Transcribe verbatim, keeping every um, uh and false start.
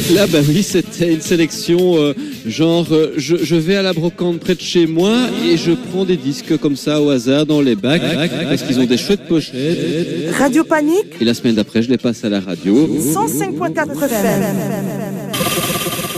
Là, bah oui, c'était une sélection euh, genre, euh, je, je vais à la brocante près de chez moi et je prends des disques comme ça au hasard dans les bacs parce qu'ils ont des chouettes pochettes. Radio Panique. Et la semaine d'après, je les passe à la radio. cent cinq virgule quatre F M.